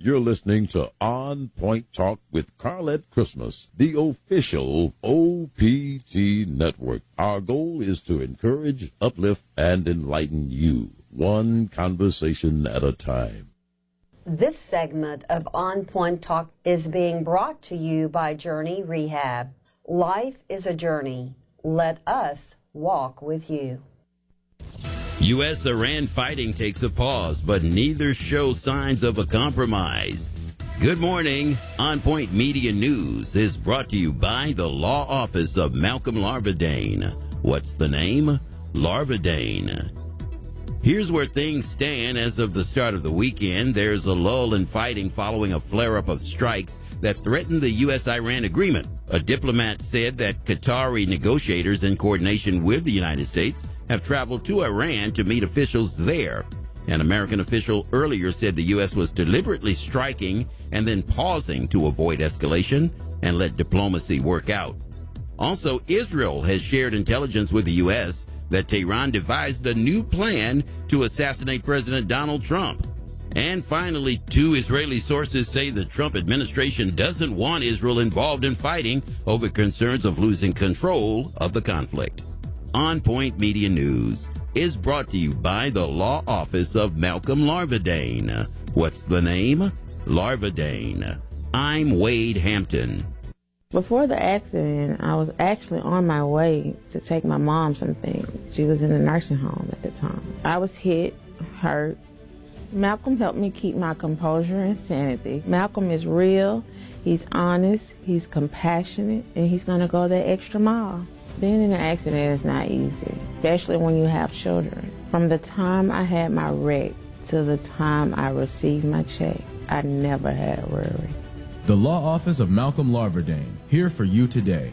You're listening to On Point Talk with Carlette Christmas, the official OPT network. Our goal is to encourage, uplift, and enlighten you, one conversation at a time. This segment of On Point Talk is being brought to you by Journey Rehab. Life is a journey. Let us walk with you. U.S.-Iran fighting takes a pause, but neither show signs of a compromise. Good morning. On Point Media News is brought to you by the law office of Malcolm Larvadain. What's the name? Larvadain. Here's where things stand as of the start of the weekend. There's a lull in fighting following a flare-up of strikes that threatened the U.S.-Iran agreement. A diplomat said that Qatari negotiators, in coordination with the United States, have traveled to Iran to meet officials there. An American official earlier said the U.S. was deliberately striking and then pausing to avoid escalation and let diplomacy work out. Also, Israel has shared intelligence with the U.S. that Tehran devised a new plan to assassinate President Donald Trump. And finally, two Israeli sources say the Trump administration doesn't want Israel involved in fighting over concerns of losing control of the conflict. On Point Media News is brought to you by the law office of Malcolm Larvadain. What's the name? Larvadain. I'm Wade Hampton. Before the accident, I was actually on my way to take my mom something. She was in a nursing home at the time. I was hit, hurt. Malcolm helped me keep my composure and sanity. Malcolm is real, he's honest, he's compassionate, and he's going to go that extra mile. Being in an accident is not easy, especially when you have children. From the time I had my wreck to the time I received my check, I never had a worry. The Law Office of Malcolm Larvadain, here for you today.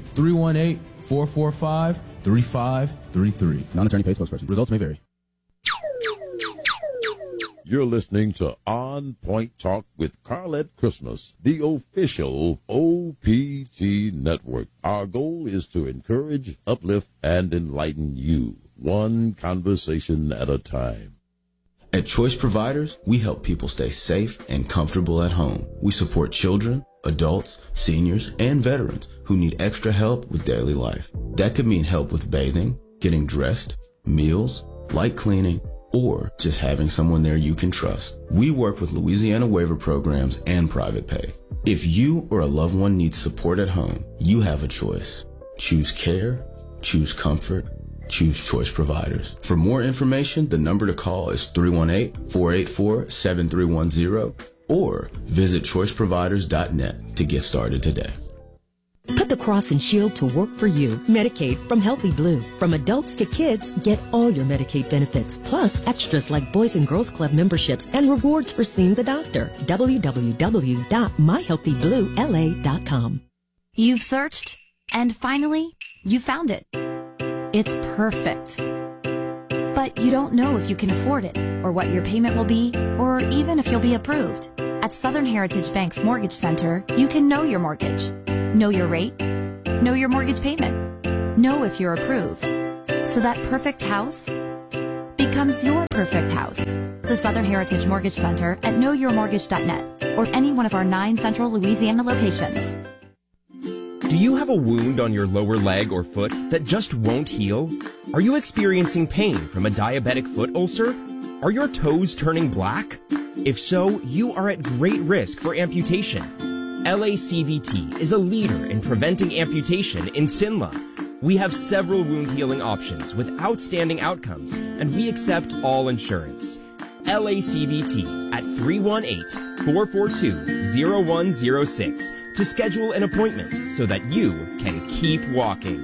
318-445-3533. Non-attorney paid spokesperson. Results may vary. You're listening to On Point Talk with Carlette Christmas, the official OPT network. Our goal is to encourage, uplift, and enlighten you, one conversation at a time. At Choice Providers, we help people stay safe and comfortable at home. We support children, adults, seniors, and veterans who need extra help with daily life. That could mean help with bathing, getting dressed, meals, light cleaning, or just having someone there you can trust. We work with Louisiana waiver programs and private pay. If you or a loved one needs support at home, you have a choice. Choose care, choose comfort, choose Choice Providers. For more information, the number to call is 318-484-7310 or visit choiceproviders.net to get started today. Put the cross and shield to work for you. Medicaid from Healthy Blue. From adults to kids, get all your Medicaid benefits, plus extras like Boys and Girls Club memberships and rewards for seeing the doctor. www.myhealthybluela.com. You've searched, and finally, you found it. It's perfect. But you don't know if you can afford it, or what your payment will be, or even if you'll be approved. At Southern Heritage Bank's Mortgage Center, you can know your mortgage. Know your rate, know your mortgage payment, know if you're approved. So that perfect house becomes your perfect house. The Southern Heritage Mortgage Center at knowyourmortgage.net or any one of our 9 central Louisiana locations. Do you have a wound on your lower leg or foot that just won't heal? Are you experiencing pain from a diabetic foot ulcer? Are your toes turning black? If so, you are at great risk for amputation. LACVT is a leader in preventing amputation in Sinla. We have several wound healing options with outstanding outcomes, and we accept all insurance. LACVT at 318-442-0106 to schedule an appointment so that you can keep walking.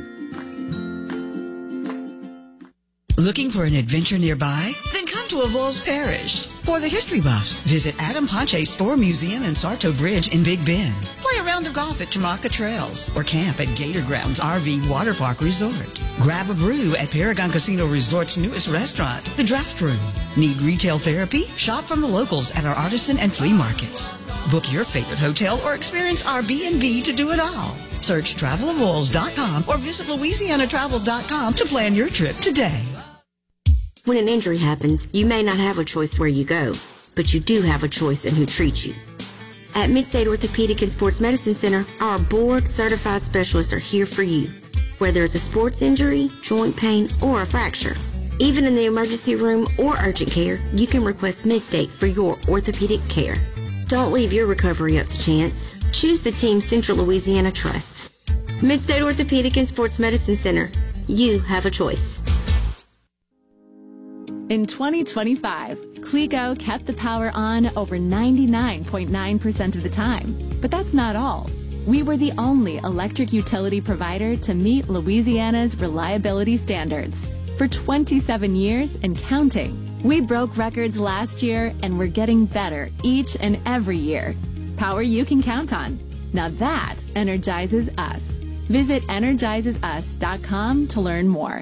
Looking for an adventure nearby? Then come to Avoyelles Parish. For the history buffs, visit Adam Ponche's Store Museum and Sarto Bridge in Big Bend. Play a round of golf at Chamaca Trails or camp at Gator Grounds RV Water Park Resort. Grab a brew at Paragon Casino Resort's newest restaurant, The Draft Room. Need retail therapy? Shop from the locals at our artisan and flea markets. Book your favorite hotel or experience our B&B to do it all. Search travelavoyelles.com or visit louisianatravel.com to plan your trip today. When an injury happens, you may not have a choice where you go, but you do have a choice in who treats you. At Midstate Orthopedic and Sports Medicine Center, our board-certified specialists are here for you, whether it's a sports injury, joint pain, or a fracture. Even in the emergency room or urgent care, you can request Midstate for your orthopedic care. Don't leave your recovery up to chance. Choose the team Central Louisiana trusts. Midstate Orthopedic and Sports Medicine Center. You have a choice. In 2025, Clego kept the power on over 99.9% of the time. But that's not all. We were the only electric utility provider to meet Louisiana's reliability standards. For 27 years and counting. We broke records last year and we're getting better each and every year. Power you can count on. Now that energizes us. Visit energizesus.com to learn more.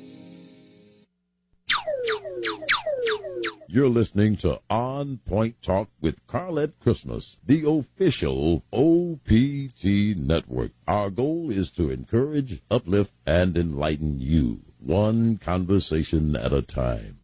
You're listening to On Point Talk with Carlette Christmas, the official OPT network. Our goal is to encourage, uplift, and enlighten you, one conversation at a time.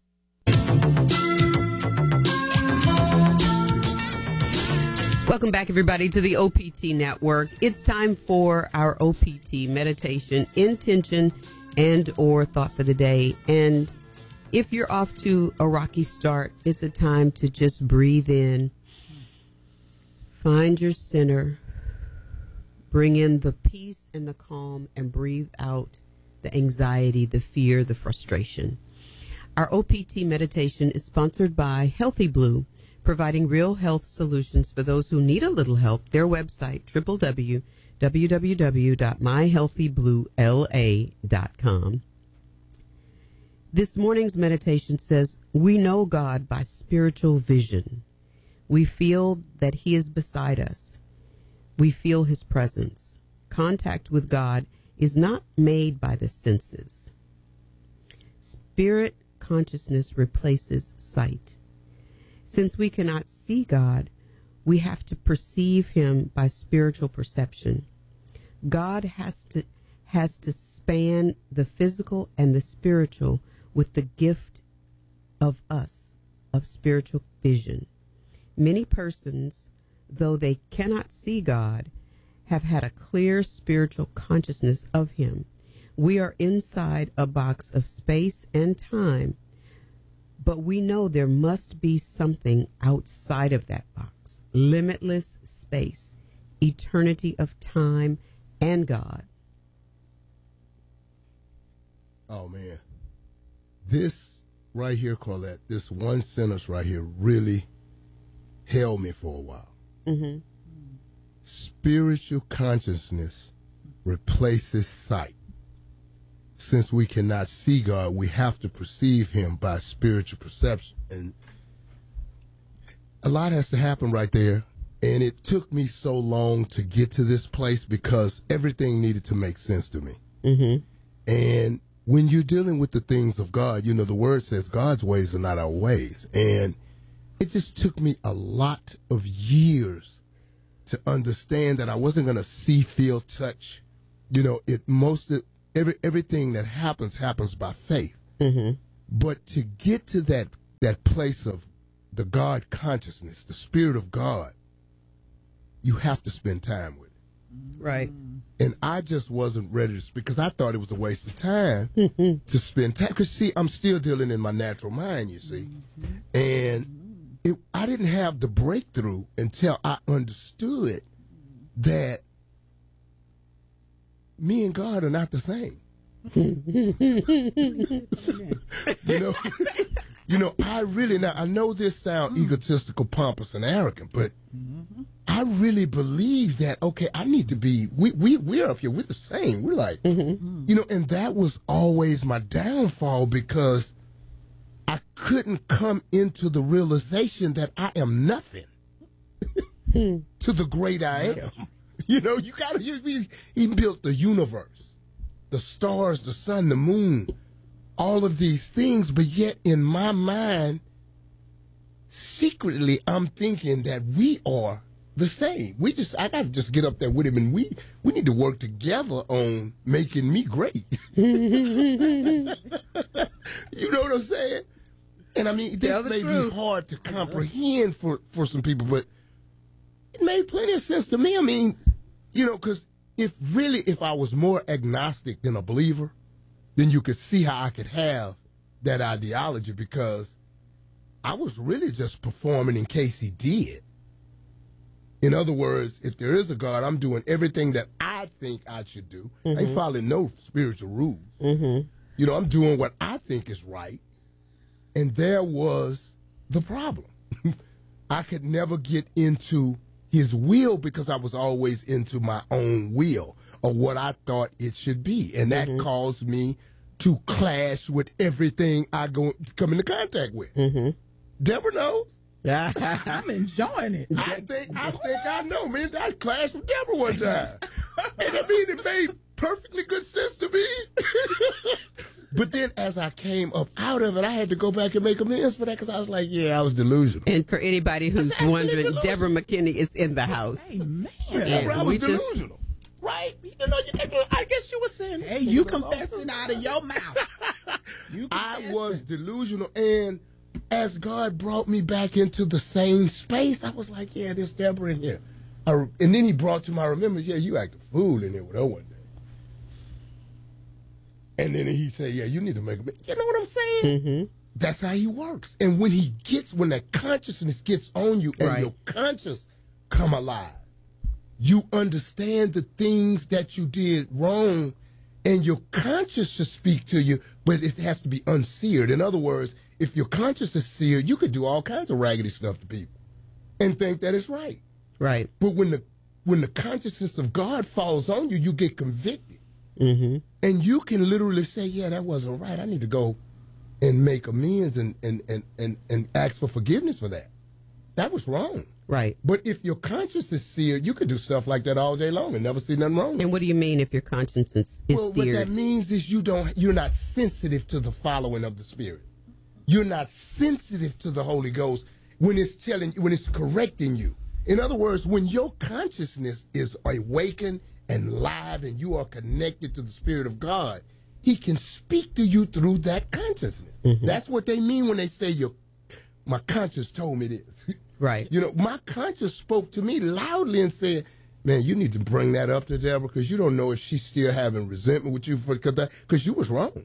Welcome back, everybody, to the OPT network. It's time for our OPT meditation, intention, and or thought for the day. And if you're off to a rocky start, it's a time to just breathe in, find your center, bring in the peace and the calm, and breathe out the anxiety, the fear, the frustration. Our OPT meditation is sponsored by Healthy Blue, providing real health solutions for those who need a little help. Their website, www.myhealthybluela.com. This morning's meditation says, we know God by spiritual vision. We feel that He is beside us. We feel His presence. Contact with God is not made by the senses. Spirit consciousness replaces sight. Since we cannot see God, we have to perceive Him by spiritual perception. God has to span the physical and the spiritual with the gift of spiritual vision. Many persons, though they cannot see God, have had a clear spiritual consciousness of Him. We are inside a box of space and time, but we know there must be something outside of that box. Limitless space, eternity of time, and God. Oh, man. This right here, Carlette, this one sentence right here really held me for a while. Mm-hmm. Spiritual consciousness replaces sight. Since we cannot see God, we have to perceive Him by spiritual perception. And a lot has to happen right there. And it took me so long to get to this place because everything needed to make sense to me. Mm-hmm. And when you're dealing with the things of God, you know, the word says God's ways are not our ways. And it just took me a lot of years to understand that I wasn't going to see, feel, touch. You know, everything that happens by faith. Mm-hmm. But to get to that place of the God consciousness, the Spirit of God, you have to spend time with it. Right. And I just wasn't ready to, because I thought it was a waste of time to spend time. Because, see, I'm still dealing in my natural mind, you see. And I didn't have the breakthrough until I understood that me and God are not the same. You know, I know this sounds egotistical, pompous, and arrogant, but I really believe that, okay, I need to be, we're up here, we're the same. We're like, you know, and that was always my downfall because I couldn't come into the realization that I am nothing to the great I am. You know, he built the universe, the stars, the sun, the moon, all of these things, but yet in my mind, secretly, I'm thinking that we are the same. I got to just get up there with him, and we need to work together on making me great. You know what I'm saying? And I mean, this may be hard to comprehend for some people, but it made plenty of sense to me. I mean, you know, because if I was more agnostic than a believer, then you could see how I could have that ideology, because I was really just performing in case he did. In other words, if there is a God, I'm doing everything that I think I should do. I ain't following no spiritual rules. You know, I'm doing what I think is right. And there was the problem. I could never get into his will because I was always into my own will or what I thought it should be. And that caused me to clash with everything I come into contact with. Deborah knows. I'm enjoying it. I think I know, man. I clashed with Deborah one time. And I mean, it made perfectly good sense to me. But then as I came up out of it, I had to go back and make amends for that, because I was like, yeah, I was delusional. And for anybody who's wondering, Deborah McKinney is in the house. Hey, man. I was delusional. Right? You know, I guess you were saying, hey, you confessing out of your mouth. I was delusional, and as God brought me back into the same space, I was like, yeah, there's Deborah in here. And then he brought to my remembrance, yeah, you act a fool in here with her one day. And then he said, yeah, you need to make a... You know what I'm saying? That's how he works. And when that consciousness gets on you and your conscience come alive, you understand the things that you did wrong, and your conscience should speak to you, but it has to be unseared. In other words, if your conscience is seared, you could do all kinds of raggedy stuff to people and think that it's right. Right. But when the consciousness of God falls on you, you get convicted. And you can literally say, yeah, that wasn't right. I need to go and make amends and ask for forgiveness for that. That was wrong. Right. But if your conscience is seared, you can do stuff like that all day long and never see nothing wrong. And what do you mean if your conscience is seared? What that means is you're not sensitive to the following of the Spirit. You're not sensitive to the Holy Ghost when it's correcting you. In other words, when your consciousness is awakened and live and you are connected to the Spirit of God, he can speak to you through that consciousness. That's what they mean when they say my conscience told me this. Right. You know, my conscience spoke to me loudly and said, man, you need to bring that up to Deborah, because you don't know if she's still having resentment with you because you was wrong.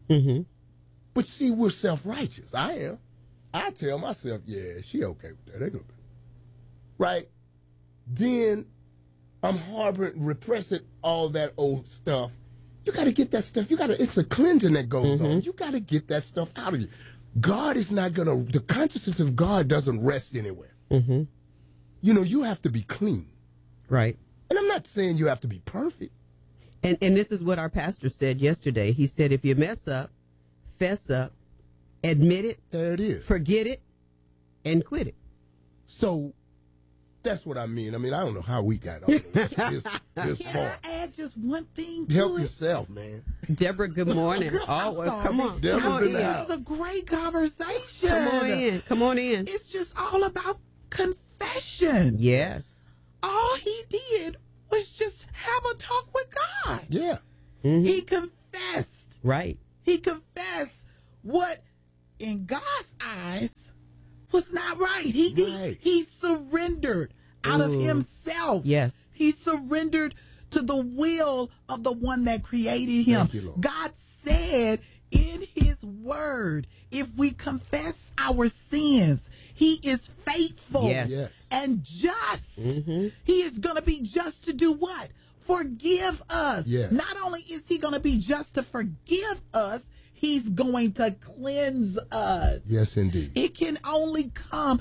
But see, we're self-righteous. I am. I tell myself, yeah, she okay with that. They gonna do it. Right? Then I'm harboring, repressing all that old stuff. You got to get that stuff. It's a cleansing that goes on. You got to get that stuff out of you. God is not going to, the consciousness of God doesn't rest anywhere. You know, you have to be clean. Right. And I'm not saying you have to be perfect. And this is what our pastor said yesterday. He said, if you mess up, fess up, admit it. There it is. Forget it, and quit it. So that's what I mean. I mean, I don't know how we got on this Can far. I add just one thing to Help it? yourself, man. Deborah, good morning. Come on. Deborah's in the house. This is a great conversation. Come on in. It's just all about confession. Yes. All he did was just have a talk with God. Yeah. He confessed. Right. He confessed what, in God's eyes, was not right. He surrendered out of himself. Yes. He surrendered to the will of the one that created him. Thank you, Lord. God said in his word, if we confess our sins, he is faithful and just. He is going to be just to do what? Forgive us. Yes. Not only is he going to be just to forgive us, he's going to cleanse us. Yes, indeed. It can only come.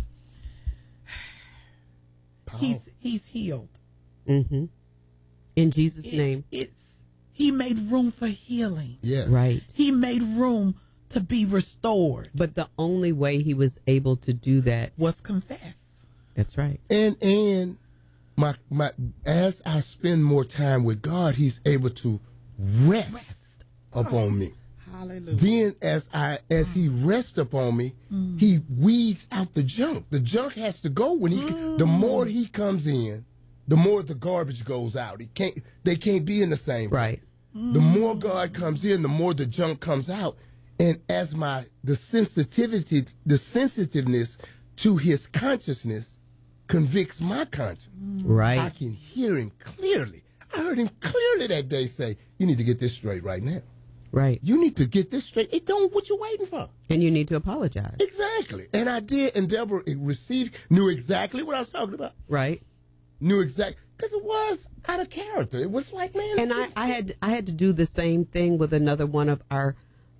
He's healed. In Jesus' name. He made room for healing. Yeah. Right. He made room to be restored. But the only way he was able to do that was confess. That's right. And my as I spend more time with God, he's able to rest upon me. Hallelujah. Then as he rests upon me, he weeds out the junk. The junk has to go when the more he comes in, the more the garbage goes out. They can't be in the same place. Right. The more God comes in, the more the junk comes out. And as the sensitiveness to his consciousness convicts my conscience. Right. I can hear him clearly. I heard him clearly that day say, you need to get this straight right now. Right. You need to get this straight. It don't what you waiting for. And you need to apologize. Exactly. And I did, and Deborah knew exactly what I was talking about. Right. Knew exactly, because it was out of character. It was like, man. And I had to do the same thing with another one of our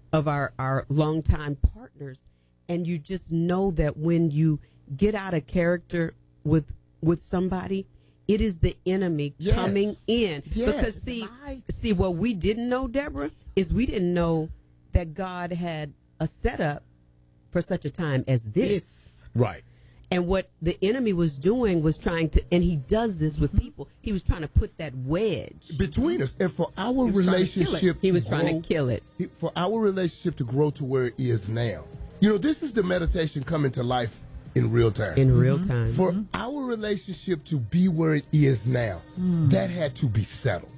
longtime partners. And you just know that when you get out of character with somebody, it is the enemy coming in. Yes. Because see, what we didn't know, Deborah, is we didn't know that God had a setup for such a time as this. Right. And what the enemy was doing was trying to, and he does this with people, he was trying to put that wedge between us. And for our relationship, he was trying to kill it. For our relationship to grow to where it is now. You know, this is the meditation coming to life in real time. In real time. For our relationship to be where it is now, that had to be settled.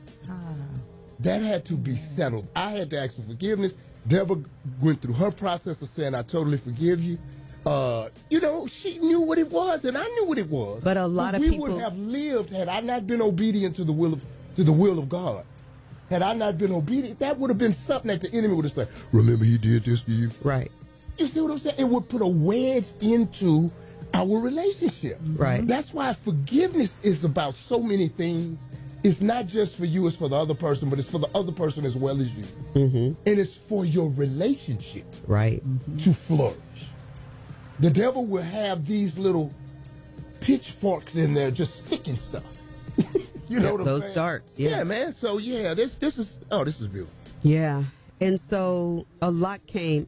That had to be settled. I had to ask for forgiveness. Deborah went through her process of saying, I totally forgive you. You know, she knew what it was, and I knew what it was. But a lot of people would have lived had I not been obedient to the will of God. Had I not been obedient, that would have been something that the enemy would have said. Remember, he did this to you. Right. You see what I'm saying? It would put a wedge into our relationship. Right. That's why forgiveness is about so many things. It's not just for you, it's for the other person, but it's for the other person as well as you. And it's for your relationship to flourish. The devil will have these little pitchforks in there just sticking stuff. You know what I'm saying? Those darts. Yeah, man. So, this is beautiful. Yeah. And so a lot came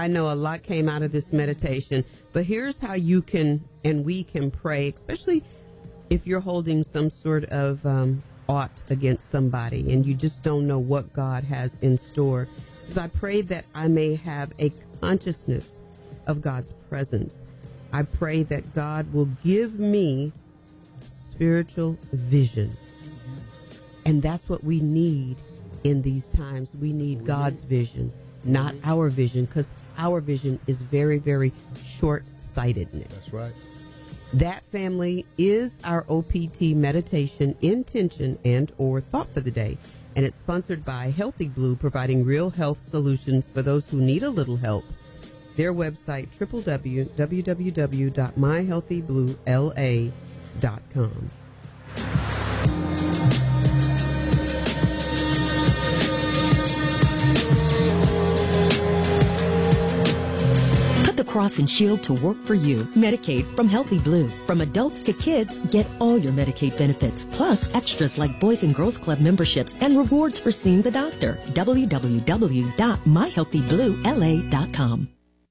out of this meditation, but here's how you can, and we can pray, especially if you're holding some sort of ought against somebody and you just don't know what God has in store. It says, I pray that I may have a consciousness of God's presence. I pray that God will give me spiritual vision. And that's what we need in these times. We need God's vision, not our vision, because our vision is very, very short-sightedness. That's right. That, family, is our OPT meditation, intention, and or thought for the day. And it's sponsored by Healthy Blue, providing real health solutions for those who need a little help. Their website, www.myhealthybluela.com. Cross and Shield to work for you. Medicaid from Healthy Blue. From adults to kids, get all your Medicaid benefits, plus extras like Boys and Girls Club memberships and rewards for seeing the doctor. www.myhealthybluela.com.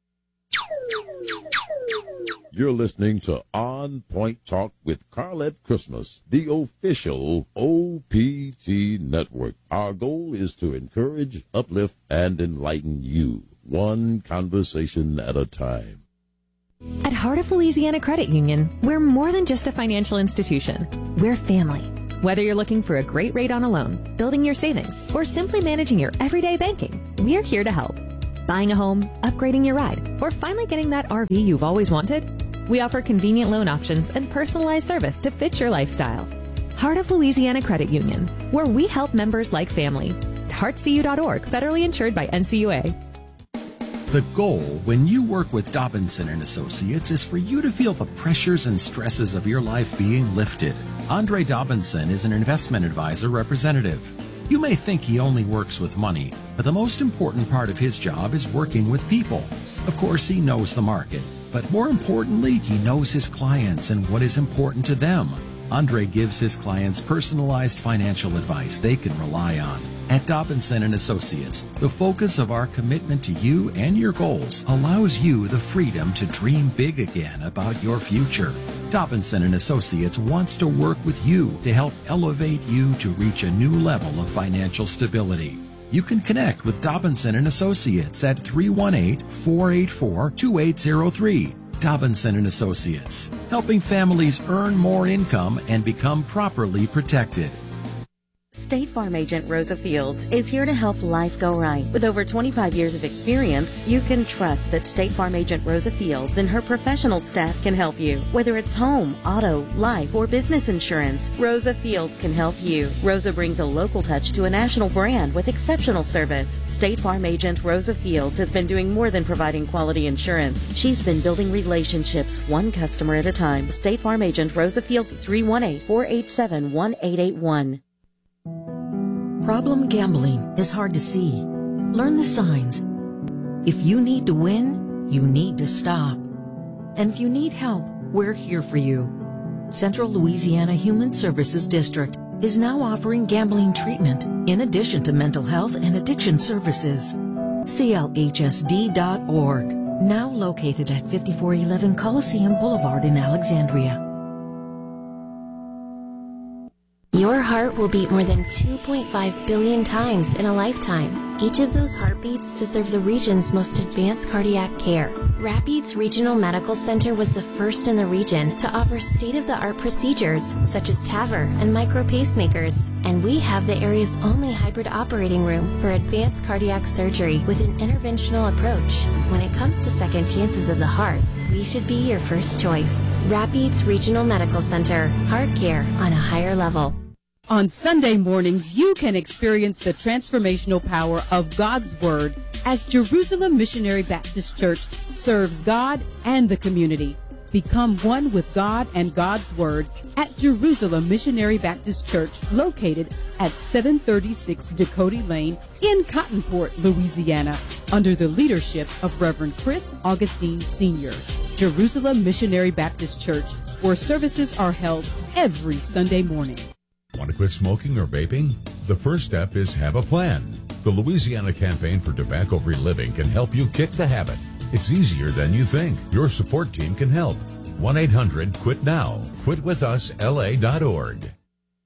You're listening to On Point Talk with Carlette Christmas, the official OPT network. Our goal is to encourage, uplift, and enlighten you, one conversation at a time. At Heart of Louisiana Credit Union, we're more than just a financial institution. We're family. Whether you're looking for a great rate on a loan, building your savings, or simply managing your everyday banking, we're here to help. Buying a home, upgrading your ride, or finally getting that RV you've always wanted? We offer convenient loan options and personalized service to fit your lifestyle. Heart of Louisiana Credit Union, where we help members like family. heartcu.org, federally insured by NCUA. The goal when you work with Dobinson & Associates is for you to feel the pressures and stresses of your life being lifted. Andre Dobinson is an investment advisor representative. You may think he only works with money, but the most important part of his job is working with people. Of course, he knows the market, but more importantly, he knows his clients and what is important to them. Andre gives his clients personalized financial advice they can rely on. At Dobinson & Associates, the focus of our commitment to you and your goals allows you the freedom to dream big again about your future. Dobinson & Associates wants to work with you to help elevate you to reach a new level of financial stability. You can connect with Dobinson & Associates at 318-484-2803. Dobinson & Associates, helping families earn more income and become properly protected. State Farm agent Rosa Fields is here to help life go right. With over 25 years of experience, you can trust that State Farm agent Rosa Fields and her professional staff can help you. Whether it's home, auto, life, or business insurance, Rosa Fields can help you. Rosa brings a local touch to a national brand with exceptional service. State Farm agent Rosa Fields has been doing more than providing quality insurance. She's been building relationships one customer at a time. State Farm agent Rosa Fields, 318-487-1881. Problem gambling is hard to see. Learn the signs. If you need to win, you need to stop. And if you need help, we're here for you. Central Louisiana Human Services District is now offering gambling treatment in addition to mental health and addiction services. CLHSD.org, now located at 5411 Coliseum Boulevard in Alexandria. Your heart will beat more than 2.5 billion times in a lifetime. Each of those heartbeats to serve the region's most advanced cardiac care. Rapides Regional Medical Center was the first in the region to offer state-of-the-art procedures such as TAVR and micro pacemakers. And we have the area's only hybrid operating room for advanced cardiac surgery with an interventional approach. When it comes to second chances of the heart, we should be your first choice. Rapides Regional Medical Center. Heart care on a higher level. On Sunday mornings, you can experience the transformational power of God's Word as Jerusalem Missionary Baptist Church serves God and the community. Become one with God and God's Word at Jerusalem Missionary Baptist Church, located at 736 Dakota Lane in Cottonport, Louisiana, under the leadership of Reverend Chris Augustine Sr. Jerusalem Missionary Baptist Church, where services are held every Sunday morning. Want to quit smoking or vaping? The first step is have a plan. The Louisiana Campaign for Tobacco-Free Living can help you kick the habit. It's easier than you think. Your support team can help. 1-800-QUIT-NOW. QuitWithUsLA.org.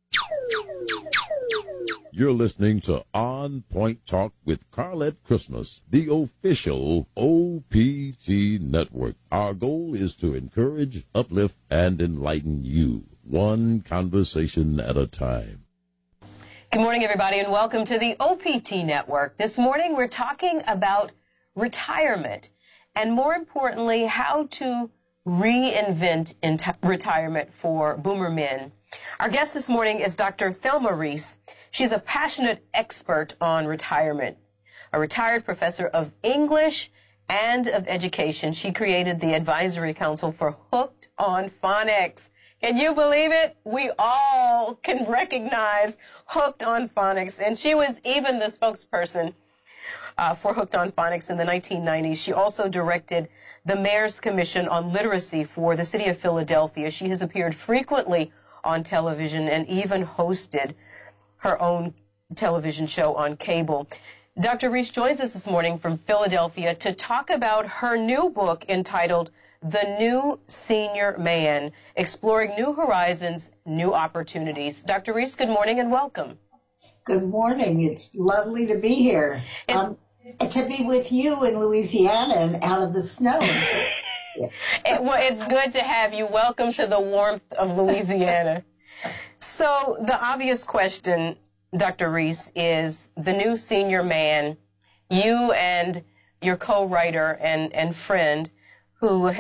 You're listening to On Point Talk with Carlette Christmas, the official OPT network. Our goal is to encourage, uplift, and enlighten you, one conversation at a time. Good morning, everybody, and welcome to the OPT network. This morning, we're talking about retirement, and more importantly, how to reinvent retirement for boomer men. Our guest this morning is Dr. Thelma Reese. She's a passionate expert on retirement. A retired professor of English and of education, she created the Advisory Council for Hooked on Phonics. Can you believe it? We all can recognize Hooked on Phonics, and she was even the spokesperson for Hooked on Phonics in the 1990s. She also directed the Mayor's Commission on Literacy for the City of Philadelphia. She has appeared frequently on television and even hosted her own television show on cable. Dr. Reese joins us this morning from Philadelphia to talk about her new book entitled The New Senior Man, Exploring New Horizons, New Opportunities. Dr. Reese, good morning and welcome. Good morning. It's lovely to be here. To be with you in Louisiana and out of the snow. It's good to have you. Welcome to the warmth of Louisiana. So the obvious question, Dr. Reese, is the new senior man, you and your co-writer and friend who